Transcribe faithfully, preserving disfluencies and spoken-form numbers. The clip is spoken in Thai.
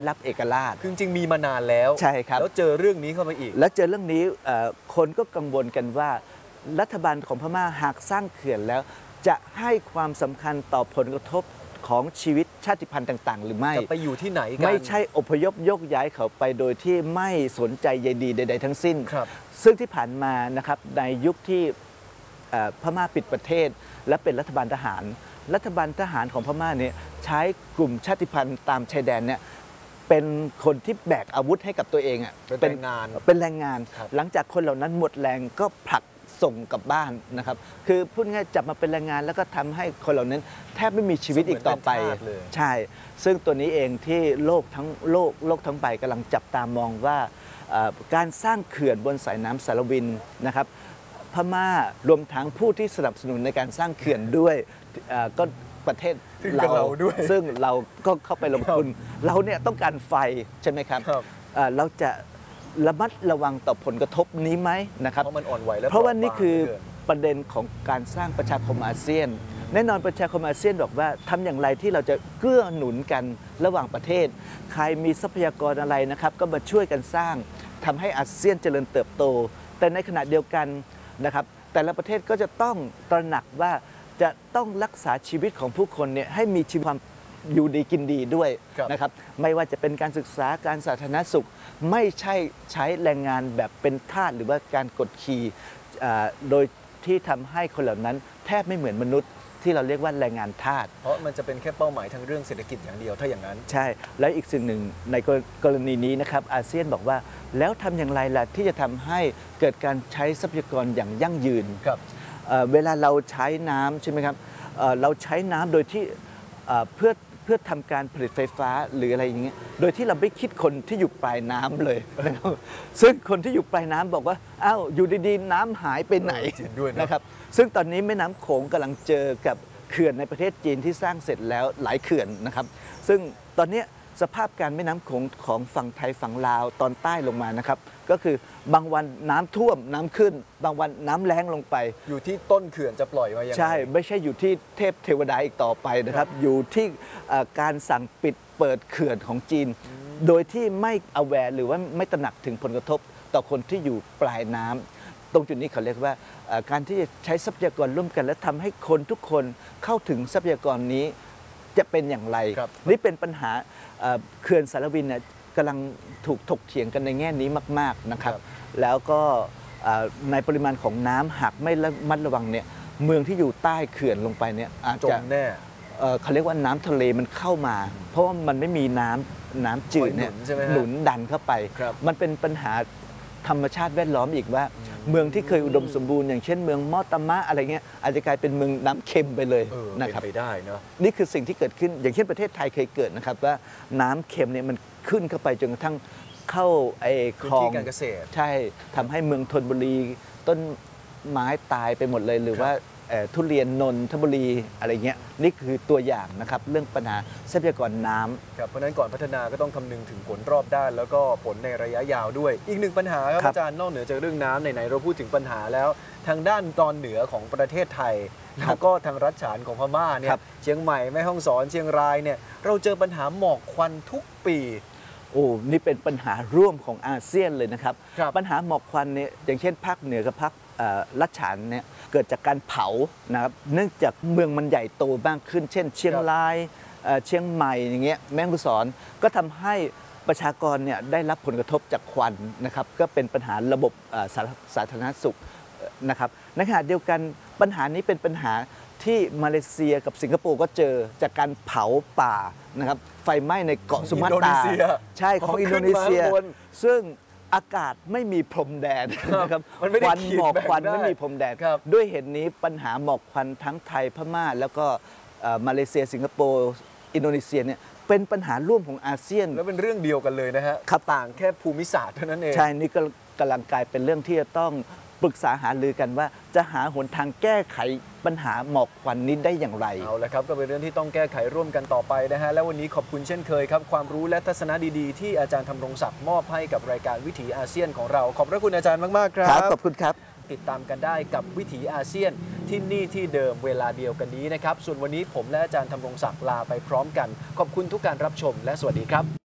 รับเอกราชคือจริงมีมานานแล้วใช่ครับแล้วเจอเรื่องนี้เข้ามาอีกแล้วเจอเรื่องนี้คนก็กังวลกันว่ารัฐบาลของพม่าหากสร้างเขื่อนแล้วจะให้ความสำคัญต่อผลกระทบของชีวิตชาติพันธุ์ต่างๆหรือไม่จะไปอยู่ที่ไหนกันไม่ใช่อพยพยกย้ายเขาไปโดยที่ไม่สนใจใยดีใดๆทั้งสิ้นครับซึ่งที่ผ่านมานะครับในยุคที่พม่าปิดประเทศและเป็นรัฐบาลทหารรัฐบาลทหารของพม่าเนี่ยใช้กลุ่มชาติพันธุ์ตามชายแดนเนี่ยเป็นคนที่แบกอาวุธให้กับตัวเองอ่ะเป็นแรงงานเป็นแรงงานหลังจากคนเหล่านั้นหมดแรงก็ผลักส่งกลับบ้านนะครับคือพูดง่ายจับมาเป็นแรงงานแล้วก็ทำให้คนเหล่านั้นแทบไม่มีชีวิตอีกต่อไปใช่ซึ่งตัวนี้เองที่โลกทั้งโลกโลกทั้งใบกำลังจับตามองว่าการสร้างเขื่อนบนสายน้ำสารวินนะครับพม่ารวมทั้งผู้ที่สนับสนุนในการสร้างเขื่อนด้วยก็ประเทศเราด้วยซึ่งเราก็เข้าไปลงทุนเราเนี่ยต้องการไฟใช่ไหมครับเราจะระมัดระวังต่อผลกระทบนี้ไหมนะครับเพราะมันอ่อนไหวแล้วเพราะว่านี่คือประเด็นของการสร้างประชาคมอาเซียนแน่นอนประชาคมอาเซียนบอกว่าทำอย่างไรที่เราจะเกื้อหนุนกันระหว่างประเทศใครมีทรัพยากรอะไรนะครับก็มาช่วยกันสร้างทำให้อาเซียนเจริญเติบโตแต่ในขณะเดียวกันนะครับแต่ละประเทศก็จะต้องตระหนักว่าจะต้องรักษาชีวิตของผู้คนเนี่ยให้มีชีวิตความอยู่ดีกินดีด้วยนะครับไม่ว่าจะเป็นการศึกษาการสาธารณสุขไม่ใช่ใช้แรงงานแบบเป็นทาสหรือว่าการกดขี่โดยที่ทำให้คนเหล่านั้นแทบไม่เหมือนมนุษย์ที่เราเรียกว่าแรงงานทาสเพราะมันจะเป็นแค่เป้าหมายทางเรื่องเศรษฐกิจอย่างเดียวถ้าอย่างนั้นใช่และอีกสิ่งหนึ่งในกรณีนี้นะครับอาเซียนบอกว่าแล้วทำอย่างไรล่ะที่จะทำให้เกิดการใช้ทรัพยากรอย่างยั่งยืนครับเวลาเราใช้น้ำใช่ไหมครับเราใช้น้ำโดยที่เพื่อเพื่อทำการผลิตไฟฟ้าหรืออะไรอย่างเงี้ยโดยที่เราไม่คิดคนที่อยู่ปลายน้ำเลยนะครับซึ่งคนที่อยู่ปลายน้ำบอกว่าอ้าวอยู่ดีๆน้ำหายไปไหนนะครับซึ่งตอนนี้แม่น้ำโขงกำลังเจอกับเขื่อนในประเทศจีนที่สร้างเสร็จแล้วหลายเขื่อนนะครับซึ่งตอนนี้สภาพการแม่น้ำโขงของฝั่งไทยฝั่งลาวตอนใต้ลงมานะครับก็คือบางวันน้ำท่วมน้ำขึ้นบางวันน้ำแล้งลงไปอยู่ที่ต้นเขื่อนจะปล่อยมาอย่างไรใช่ไม่ใช่อยู่ที่เทพเทวดาอีกต่อไปนะครับอยู่ที่การสั่งปิดเปิดเขื่อนของจีนโดยที่ไม่เอาแวร์หรือว่าไม่ตระหนักถึงผลกระทบต่อคนที่อยู่ปลายน้ำตรงจุดนี้เขาเรียกว่าการที่จะใช้ทรัพยากรร่วมกันและทำให้คนทุกคนเข้าถึงทรัพยากรนี้จะเป็นอย่างไรนี่เป็นปัญหาเขื่อนสารวินเนี่ยกำลังถูกถกเถียงกันในแง่นี้มากๆนะครับแล้วก็ในปริมาณของน้ำหากไม่ระมัดระวังเนี่ยเมืองที่อยู่ใต้เขื่อนลงไปเนี่ยอาจจะแน่เขาเรียกว่าน้ำทะเลมันเข้ามาเพราะว่ามันไม่มีน้ำน้ำจืดเนี่ยหนุนดันเข้าไปมันเป็นปัญหาธรรมชาติแวดล้อมอีกว่าเมืองที่เคยอุดมสมบูรณ์อย่างเช่นเมืองมอตามะอะไรเงี้ยอาจจะกลายเป็นเมืองน้ำเค็มไปเลยนะครับไปได้เนาะนี่คือสิ่งที่เกิดขึ้นอย่างเช่นประเทศไทยเคยเกิดนะครับว่าน้ำเค็มเนี่ยมันขึ้นเข้าไปจนกระทั่งเข้าไอ้คลองการเกษตรใช่ทำให้เมืองธนบุรีต้นไม้ตายไปหมดเลยหรือว่าทุเรียนนนทบุรีอะไรเงี้ยนี่คือตัวอย่างนะครับเรื่องปัญหาทรัพยากรน้ำครับเพราะฉะนั้นก่อนพัฒนาก็ต้องคำนึงถึงผลรอบด้านแล้วก็ผลในระยะยาวด้วยอีกหนึ่งปัญหาครับอาจารย์นอกเหนือจากเรื่องน้ำไหนๆเราพูดถึงปัญหาแล้วทางด้านตอนเหนือของประเทศไทยแล้วก็ทางรัฐฉานของพม่าเนี่ยเชียงใหม่แม่ฮ่องสอนเชียงรายเนี่ยเราเจอปัญหาหมอกควันทุกปีโอ้นี่เป็นปัญหาร่วมของอาเซียนเลยนะครับปัญหาหมอกควันเนี่ยอย่างเช่นภาคเหนือกับภาครัฐฉานเนี่ยเกิดจากการเผานะครับเนื่องจากเมืองมันใหญ่โตมากขึ้นเช่นเชียงรายเชียงใหม่อย่างเงี้ยแม่ฮ่องสอนก็ทำให้ประชากรเนี่ยได้รับผลกระทบจากควันนะครับก็เป็นปัญหาระบบสาธารณสุขนะครับในขณะเดียวกันปัญหานี้เป็นปัญหาที่มาเลเซียกับสิงคโปร์ก็เจอจากการเผาป่านะครับไฟไหม้ในเกาะสุมาตราใช่ของอินโดนีเซียซึ่งอากาศไม่มีพรมแดนนะครับควันหมอกควันไม่มีพรมแดนด้วยเหตุนี้ปัญหาหมอกควันทั้งไทยพม่าแล้วก็มาเลเซียสิงคโปร์อินโดนีเซียเนี่ยเป็นปัญหาร่วมของอาเซียนแล้วเป็นเรื่องเดียวกันเลยนะฮะต่างแค่ภูมิศาสตร์เท่านั้นเองใช่นี่ก็กำลังกลายเป็นเรื่องที่จะต้องปรึกษาหารือกันว่าจะหาหนทางแก้ไขปัญหาหมอกควันนี้ได้อย่างไรเอาละครับก็เป็นเรื่องที่ต้องแก้ไขร่วมกันต่อไปนะฮะและวันนี้ขอบคุณเช่นเคยครับความรู้และทัศนะดีๆที่อาจารย์ธำรงศักดิ์มอบให้กับรายการวิถีอาเซียนของเราขอบพระคุณอาจารย์มากๆครับขอบคุณครับติดตามกันได้กับวิถีอาเซียนที่นี่ที่เดิมเวลาเดียวกันนี้นะครับส่วนวันนี้ผมและอาจารย์ธำรงศักดิ์ลาไปพร้อมกันขอบคุณทุกการรับชมและสวัสดีครับ